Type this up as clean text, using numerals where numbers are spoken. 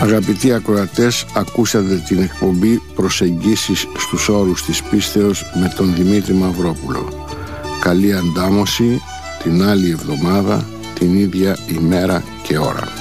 Αγαπητοί ακροατές, ακούσατε την εκπομπή «Προσεγγίσεις στους όρους της πίστεως» με τον Δημήτρη Μαυρόπουλο. Καλή αντάμωση την άλλη εβδομάδα, την ίδια ημέρα και ώρα.